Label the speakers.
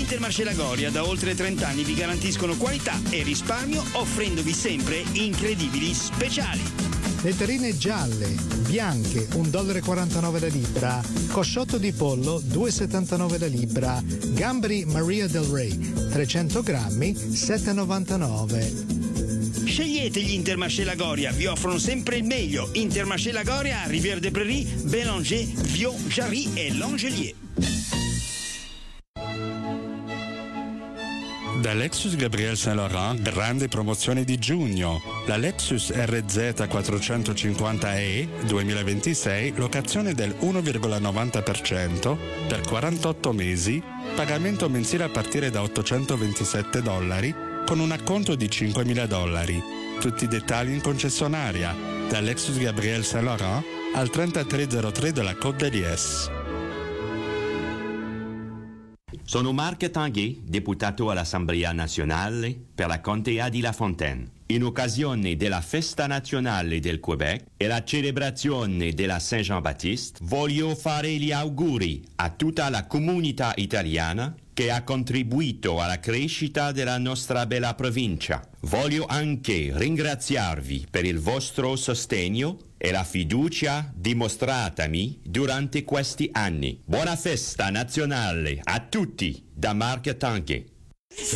Speaker 1: Intermarché Lagoria da oltre 30 anni vi garantiscono qualità e risparmio, offrendovi sempre incredibili speciali.
Speaker 2: Le terrine gialle, bianche, $1,49 la libra. Cosciotto di pollo, $2,79 la libra. Gamberi Maria del Rey, 300 grammi, $7,99.
Speaker 1: Scegliete gli Intermarché Lagoria, vi offrono sempre il meglio. Intermarché Lagoria, Rivière de Prairie, Bélanger, Viau, Jarry e Langelier.
Speaker 3: Da Lexus Gabriel Saint Laurent, grande promozione di giugno. La Lexus RZ 450e 2026, locazione del 1,90% per 48 mesi, pagamento mensile a partire da $827 con un acconto di $5.000. Tutti i dettagli in concessionaria. Da Lexus Gabriel Saint Laurent al 3303 della Côte d'Elies.
Speaker 4: Sono Marc Tanguay, deputato all'Assemblea Nazionale per la Contea di La Fontaine. In occasione della Festa Nazionale del Quebec e la celebrazione della Saint-Jean-Baptiste, voglio fare gli auguri a tutta la comunità italiana che ha contribuito alla crescita della nostra bella provincia. Voglio anche ringraziarvi per il vostro sostegno e la fiducia dimostratami durante questi anni. Buona festa nazionale a tutti da Marc Tanguay.